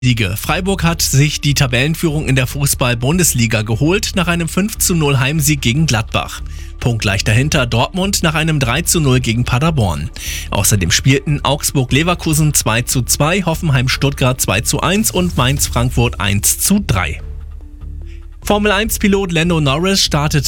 Liga. Freiburg hat sich die Tabellenführung in der Fußball-Bundesliga geholt nach einem 5:0 Heimsieg gegen Gladbach. Punktgleich dahinter Dortmund nach einem 3:0 gegen Paderborn. Außerdem spielten Augsburg-Leverkusen 2:2, Hoffenheim-Stuttgart 2:1 und Mainz-Frankfurt 1:3. Formel-1-Pilot Lando Norris startete